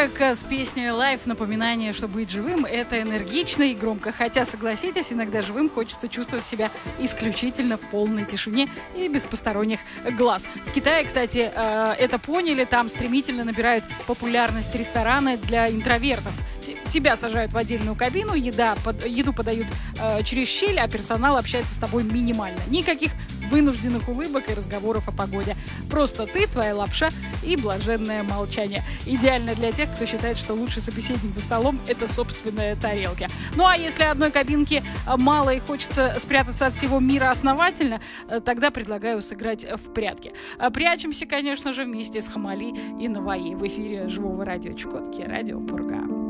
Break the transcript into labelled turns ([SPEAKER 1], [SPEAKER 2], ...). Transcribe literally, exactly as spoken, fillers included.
[SPEAKER 1] трек с песней «Life» — напоминание, что быть живым — это энергично и громко. Хотя, согласитесь, иногда живым хочется чувствовать себя исключительно в полной тишине и без посторонних глаз. В Китае, кстати, это поняли. Там стремительно набирают популярность рестораны для интровертов. Тебя сажают в отдельную кабину, еда, под, еду подают э, через щель, а персонал общается с тобой минимально. Никаких вынужденных улыбок и разговоров о погоде. Просто ты, твоя лапша и блаженное молчание. Идеально для тех, кто считает, что лучший собеседник за столом – это собственная тарелка. Ну а если одной кабинки мало и хочется спрятаться от всего мира основательно, тогда предлагаю сыграть в прятки. Прячемся, конечно же, вместе с Хамали и Наваи в эфире живого радио Чукотки, радио Пурга.